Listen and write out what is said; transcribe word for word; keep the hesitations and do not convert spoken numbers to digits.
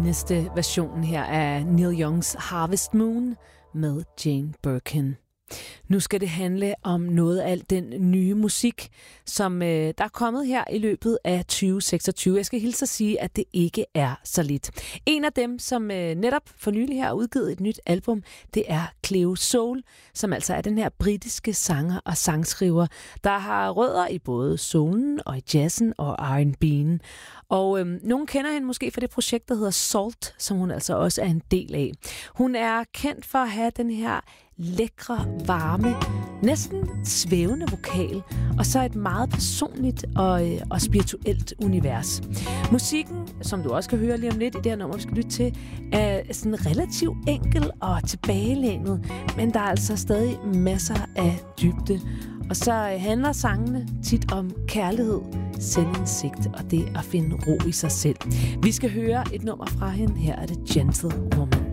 fineste version her af Neil Youngs Harvest Moon med Jane Birkin. Nu skal det handle om noget af al den nye musik, som øh, der er kommet her i løbet af tyve seksogtyve. Jeg skal hilse at sige, at det ikke er så lidt. En af dem, som øh, netop for nylig her har udgivet et nyt album, det er Cleo Sol, som altså er den her britiske sanger og sangskriver, der har rødder i både soulen og i jazzen og R and B'en. Og øhm, nogen kender hende måske for det projekt, der hedder Salt, som hun altså også er en del af. Hun er kendt for at have den her lækre, varme, næsten svævende vokal, og så et meget personligt og, øh, og spirituelt univers. Musikken, som du også kan høre lige om lidt i det her nummer, vi skal lytte til, er sådan relativt enkel og tilbagelænet, men der er altså stadig masser af dybde. Og så handler sangene tit om kærlighed, selvindsigt og det at finde ro i sig selv. Vi skal høre et nummer fra hende. Her er det Gentle Woman.